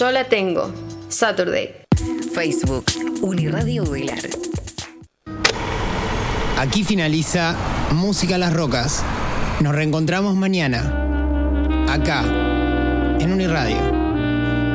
Yo la tengo. Saturday. Facebook, Uniradio Velar. Aquí finaliza Música a las Rocas. Nos reencontramos mañana, acá, en Uniradio.